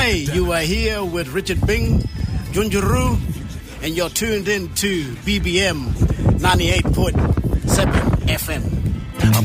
Hi, you are here with Richard Bing, Junjuru, and you're tuned in to BBM 98.7 FM.